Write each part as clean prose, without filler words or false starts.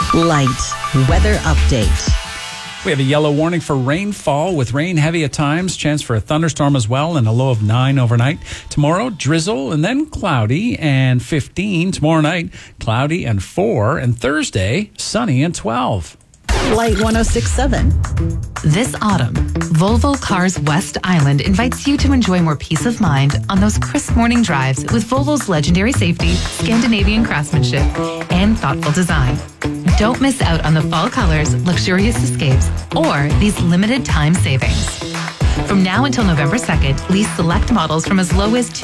Light weather update. We have a yellow warning for rainfall with rain heavy at times, chance for a thunderstorm as well, and a low of 9 overnight. Tomorrow, drizzle and then cloudy and 15. Tomorrow night, cloudy and 4. And Thursday, sunny and 12. Light 106.7. This autumn, Volvo Cars West Island invites you to enjoy more peace of mind on those crisp morning drives with Volvo's legendary safety, Scandinavian craftsmanship, and thoughtful design. Don't miss out on the fall colors, luxurious escapes, or these limited time savings. From now until November 2nd, lease select models from as low as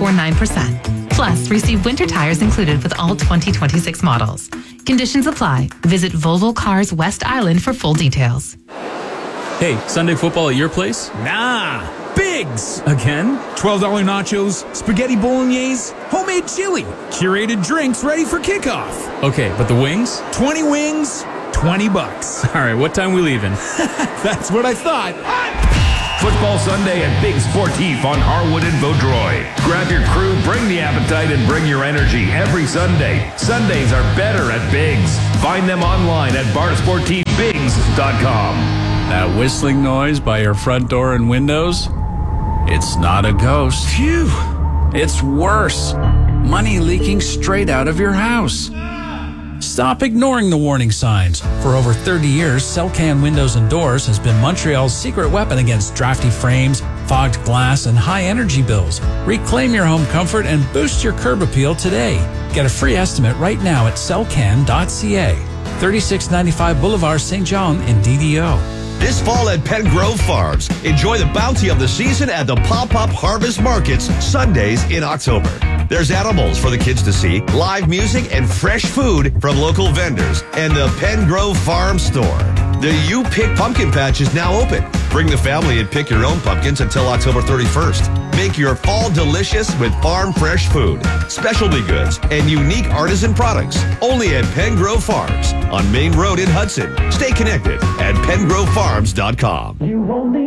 2.49%. Plus, receive winter tires included with all 2026 models. Conditions apply. Visit Volvo Cars West Island for full details. Hey, Sunday football at your place? Nah, Biggs. Again? $12 nachos, spaghetti bolognese, homemade chili, curated drinks ready for kickoff. Okay, but the wings? 20 wings, $20. All right, what time we leaving? That's what I thought. Football Sunday at Big Sportif on Harwood and Vaudreuil. Grab your crew, bring the appetite, and bring your energy every Sunday. Sundays are better at Big's. Find them online at barsportifbigs.com. That whistling noise by your front door and windows? It's not a ghost. Phew. It's worse. Money leaking straight out of your house. Stop ignoring the warning signs. For over 30 years, Celcan Windows and Doors has been Montreal's secret weapon against drafty frames, fogged glass, and high energy bills. Reclaim your home comfort and boost your curb appeal today. Get a free estimate right now at celcan.ca. 3695 Boulevard St. John in DDO. This fall at Penn Grove Farms, enjoy the bounty of the season at the Pop-Up Harvest Markets, Sundays in October. There's animals for the kids to see, live music, and fresh food from local vendors, and the Penn Grove Farm Store. The You Pick Pumpkin Patch is now open. Bring the family and pick your own pumpkins until October 31st. Make your fall delicious with farm fresh food, specialty goods, and unique artisan products. Only at Penn Grove Farms on Main Road in Hudson. Stay connected at PennGroveFarms.com.